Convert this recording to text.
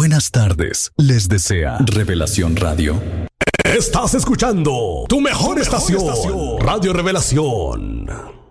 buenas tardes. Les desea Revelación Radio. Estás escuchando tu mejor estación, Radio Revelación.